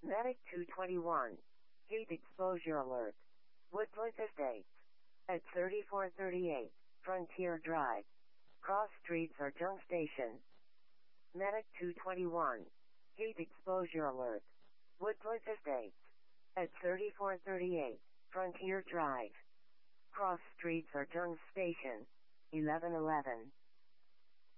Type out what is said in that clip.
Medic 221. Heat exposure alert. Woodland Estates. At 3438 Frontier Drive. Cross Street Sartung Station. Medic 221. Heat exposure alert. Woodland Estates. At 3438 Frontier Drive. Cross Street Sartung Station. 1111.